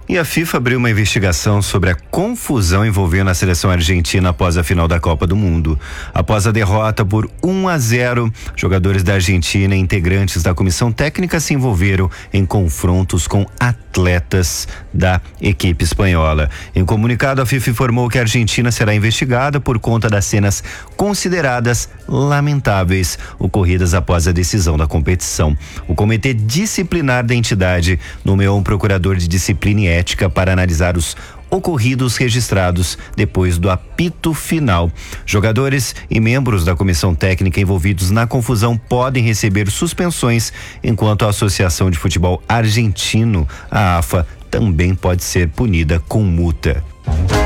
E a FIFA abriu uma investigação sobre a confusão envolvendo a seleção argentina após a final da Copa do Mundo. Após a derrota por 1-0, jogadores da Argentina e integrantes da comissão técnica se envolveram em confrontos com atletas da equipe espanhola. Em comunicado, a FIFA informou que a Argentina será investigada por conta das cenas consideradas lamentáveis ocorridas após a decisão da competição. O Comitê Disciplinar da entidade nomeou um procurador de disciplina e ética para analisar os ocorridos registrados depois do apito final. Jogadores e membros da comissão técnica envolvidos na confusão podem receber suspensões, enquanto a Associação de Futebol Argentino, a AFA, também pode ser punida com multa.